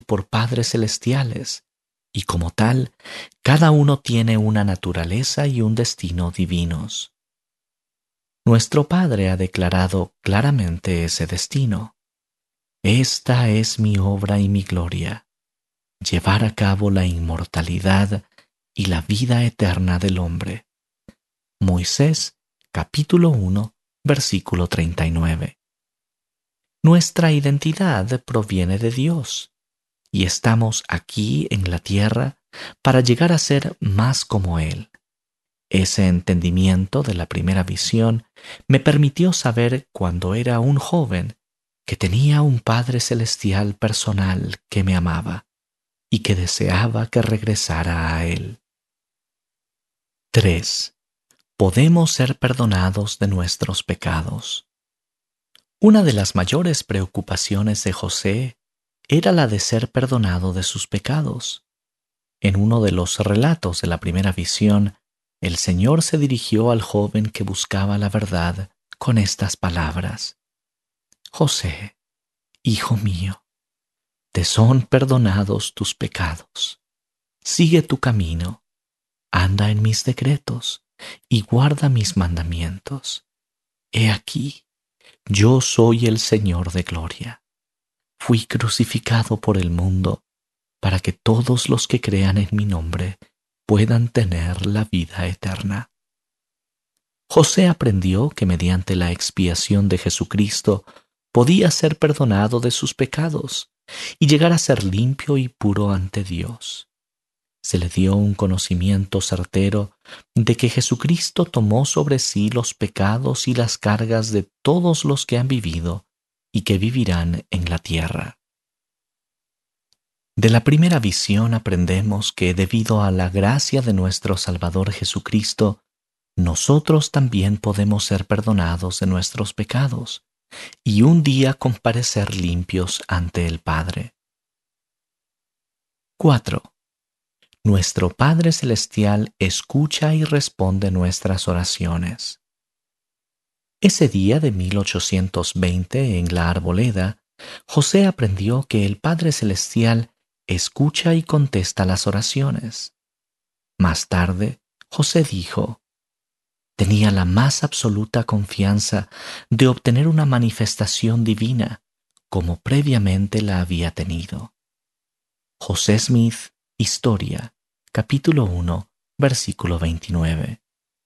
por padres celestiales, y como tal, cada uno tiene una naturaleza y un destino divinos. Nuestro Padre ha declarado claramente ese destino. Esta es mi obra y mi gloria, llevar a cabo la inmortalidad y la vida eterna del hombre. Moisés, capítulo 1, versículo 39. Nuestra identidad proviene de Dios, y estamos aquí en la tierra para llegar a ser más como Él. Ese entendimiento de la primera visión me permitió saber cuando era un joven que tenía un Padre Celestial personal que me amaba y que deseaba que regresara a Él. 3. Podemos ser perdonados de nuestros pecados. Una de las mayores preocupaciones de José era la de ser perdonado de sus pecados. En uno de los relatos de la primera visión, el Señor se dirigió al joven que buscaba la verdad con estas palabras: José, hijo mío, te son perdonados tus pecados. Sigue tu camino, anda en mis decretos y guarda mis mandamientos. He aquí, yo soy el Señor de gloria. Fui crucificado por el mundo para que todos los que crean en mi nombre puedan tener la vida eterna. José aprendió que mediante la expiación de Jesucristo podía ser perdonado de sus pecados y llegar a ser limpio y puro ante Dios. Se le dio un conocimiento certero de que Jesucristo tomó sobre sí los pecados y las cargas de todos los que han vivido y que vivirán en la tierra. De la primera visión aprendemos que debido a la gracia de nuestro Salvador Jesucristo, nosotros también podemos ser perdonados de nuestros pecados y un día comparecer limpios ante el Padre. 4. Nuestro Padre Celestial escucha y responde nuestras oraciones. Ese día de 1820 en la Arboleda, José aprendió que el Padre Celestial escucha y contesta las oraciones. Más tarde, José dijo: tenía la más absoluta confianza de obtener una manifestación divina, como previamente la había tenido. José Smith, Historia, capítulo 1, versículo 29.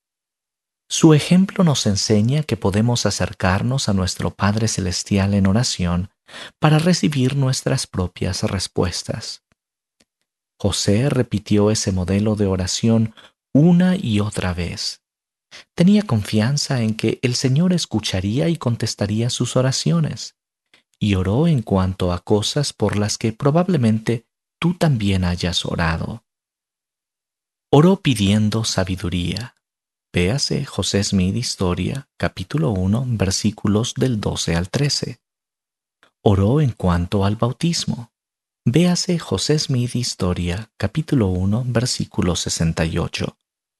Su ejemplo nos enseña que podemos acercarnos a nuestro Padre Celestial en oración para recibir nuestras propias respuestas. José repitió ese modelo de oración una y otra vez. Tenía confianza en que el Señor escucharía y contestaría sus oraciones, y oró en cuanto a cosas por las que probablemente tú también hayas orado. Oró pidiendo sabiduría. Véase José Smith Historia, capítulo 1, versículos del 12 al 13. Oró en cuanto al bautismo. Véase José Smith Historia, capítulo 1, versículo 68.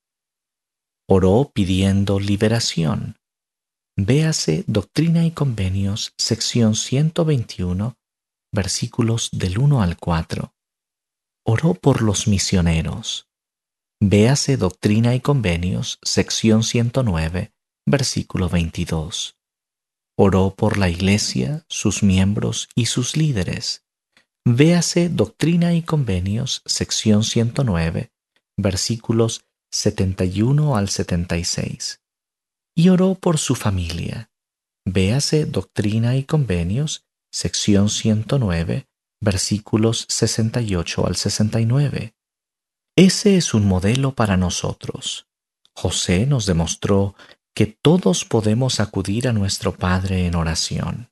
Oró pidiendo liberación. Véase Doctrina y Convenios, sección 121, versículos del 1 al 4. Oró por los misioneros. Véase Doctrina y Convenios, sección 109, versículo 22. Oró por la Iglesia, sus miembros y sus líderes. Véase Doctrina y Convenios, sección 109, versículos 71 al 76. Y oró por su familia. Véase Doctrina y Convenios, sección 109, versículos 68 al 69. Ese es un modelo para nosotros. José nos demostró que todos podemos acudir a nuestro Padre en oración.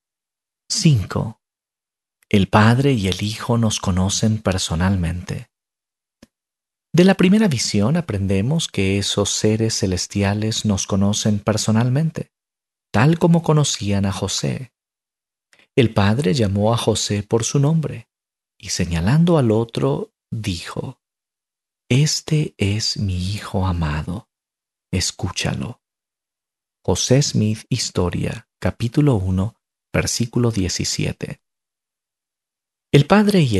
5. El Padre y el Hijo nos conocen personalmente. De la primera visión aprendemos que esos seres celestiales nos conocen personalmente, tal como conocían a José. El Padre llamó a José por su nombre y señalando al otro, dijo: Este es mi Hijo amado, escúchalo. José Smith Historia, capítulo 1, versículo 17. El Padre y